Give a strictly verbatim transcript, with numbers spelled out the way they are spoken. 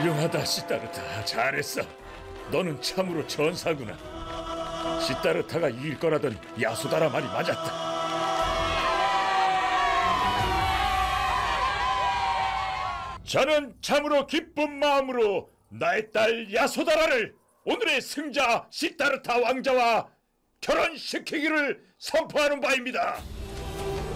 훌륭하다, 시다르타. 잘했어. 너는 참으로 전사구나. 시다르타가 이길 거라던 야소다라 말이 맞았다. 저는 참으로 기쁜 마음으로 나의 딸 야소다라를 오늘의 승자 시다르타 왕자와 결혼시키기를 선포하는 바입니다.